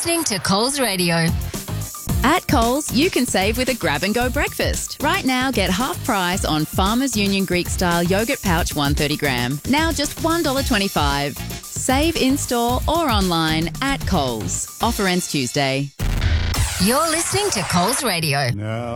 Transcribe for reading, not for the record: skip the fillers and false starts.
listening to Coles Radio. At Coles, you can save with a grab-and-go breakfast. Right now, get half price on Farmers Union Greek-style yogurt pouch 130 gram. Now just $1.25. Save in-store or online at Coles. Offer ends Tuesday. You're listening to Coles Radio. Now